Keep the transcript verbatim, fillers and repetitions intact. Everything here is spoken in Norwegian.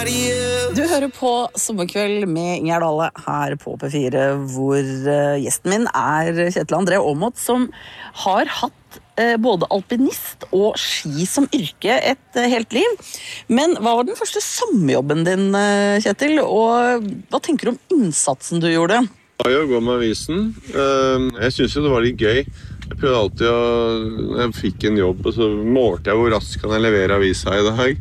Du hører på Sommerkveld med Ingjerd Dale her på P fire, hvor uh, gjesten min er Kjetil André Aamodt, som har hatt uh, både alpinist og ski som yrke et uh, helt liv. Men hva var den første sommerjobben din, uh, Kjetil? Og hva tenker du om innsatsen du gjorde? Jeg var jo å gå med avisen. Uh, jeg synes jo det var litt gøy. Jeg prøvde alltid å... Jeg fikk en jobb, og så målte jeg hvor raskt kan jeg levere avisa i dag.